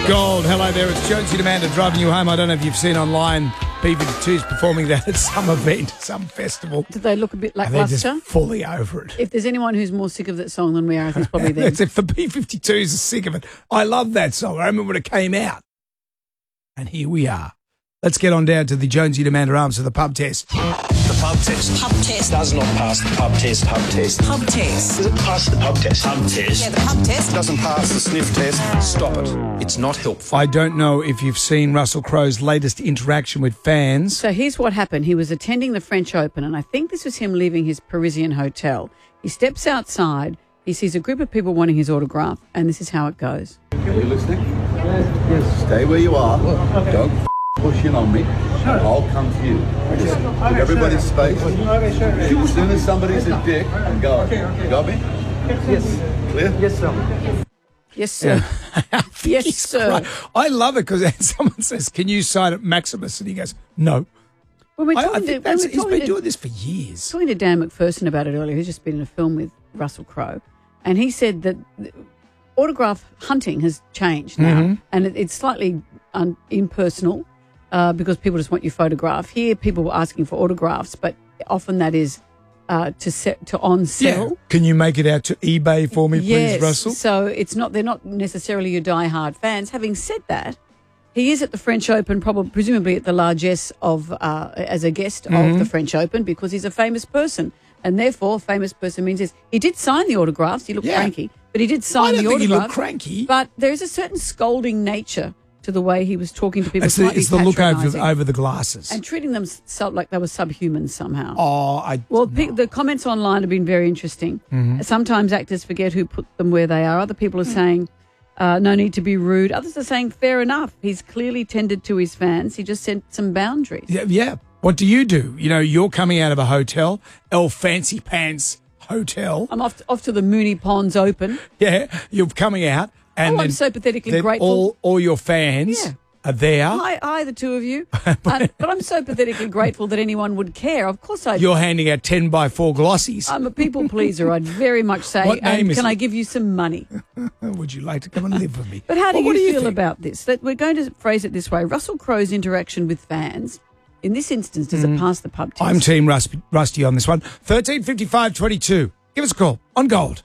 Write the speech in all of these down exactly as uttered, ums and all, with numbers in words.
Gold. Hello there, it's Jonesy and Amanda driving you home. I don't know if you've seen online B fifty-two's performing that at some event, some festival. Did they look a bit And lackluster? they're just fully over it. If there's anyone who's more sick of that song than we are, it's probably them. As if the B fifty-twos are sick of it. I love that song. I remember when it came out. And here we are. Let's get on down to the Jonesy and Amanda Arms for the pub test. The pub test. Pub test. Does not pass the pub test. Pub test. Pub test. Does it pass the pub test? Pub test. Yeah, the pub test. Doesn't pass the sniff test. Stop it. It's not helpful. I don't know if you've seen Russell Crowe's latest interaction with fans. So here's what happened. He was attending the French Open, and I think this was him leaving his Parisian hotel. He steps outside. He sees a group of people wanting his autograph, and this is how it goes. Are you listening? Yes. Stay where you are. Don't f- push in on me. I'll come to you. Just give everybody space. As soon as somebody's a dick, go. You got me? Yes. Clear? Yes, sir. Yes, sir. Yes, sir. Right. I love it because someone says, can you sign at Maximus? And he goes, no. When we're I, I talking think to, when that's, we're he's talking been to- doing this for years. talking to Dan McPherson about it earlier, who's just been in a film with Russell Crowe, and he said that autograph hunting has changed now, Mm-hmm. and it, it's slightly un, impersonal uh, because people just want your photograph. Here, people were asking for autographs, but often that is uh, to set to on sell. Yeah. Can you make it out to eBay for me, Yes, please, Russell? so it's not they're not necessarily your diehard fans. Having said that, he is at the French Open, probably presumably at the largesse of uh, as a guest Mm-hmm. of the French Open because he's a famous person, and therefore famous person means this. He did sign the autographs. He looked Yeah. cranky, but he did sign I don't the think he autograph. looked cranky. But there is a certain scolding nature to the way he was talking to people. It's the, slightly it's the look over, patronising, over the glasses. and treating them so, like they were subhuman somehow. oh, I Well, pe- the comments online have been very interesting. Mm-hmm. Sometimes actors forget who put them where they are. Other people are saying, uh, no need to be rude. Others are saying, fair enough. He's clearly tended to his fans. He just set some boundaries. Yeah, yeah. What do you do? You know, you're coming out of a hotel, El Fancy Pants Hotel. I'm off to, off to the Mooney Ponds Open. Yeah, you're coming out. And Oh, I'm then- so pathetically then grateful. All, all your fans Yeah. are there. Hi, hi, the two of you. uh, but I'm so pathetically grateful that anyone would care. Of course I do. You're handing out ten by four glossies. I'm a people pleaser. I'd very much say, What name and is can it? I give you some money? Would you like to come and live with me? But how do Well, what you do feel think? about this? That we're going to phrase it this way. Russell Crowe's interaction with fans, in this instance, does it pass the pub test? I'm Team Rusty, Rusty on this one. thirteen fifty-five twenty-two. Give us a call on Gold.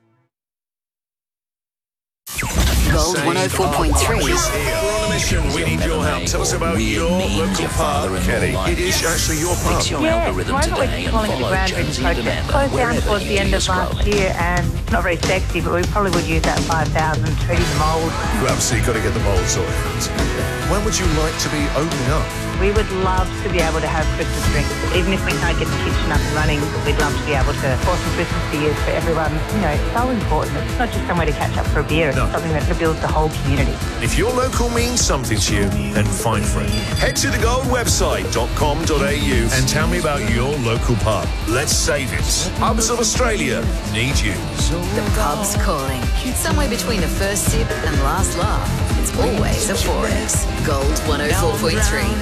Gold one oh four point three. We're on a mission. We need your help. Tell us about your local pub, Kenny. It is actually your pub. Yeah, why not we're calling it the Grand Ridge Protest? Closed down towards the end of last year and not very sexy, but we probably would use that five thousand treating the mould. You absolutely got to get the mould sorted. When would you like to be opening up? We would love to be able to have Christmas drinks. Even if we can't get the kitchen up and running, we'd love to be able to pour some Christmas beers for everyone. You know, it's so important. It's not just somewhere to catch up for a beer. It's No. something that builds the whole community. If your local means something to you, then fine for it. Head to the gold website dot com dot a u and tell me about your local pub. Let's save it. Pubs of Australia need you. The pub's calling. Somewhere between the first sip and last laugh. It's always a four X. Gold one oh four point three.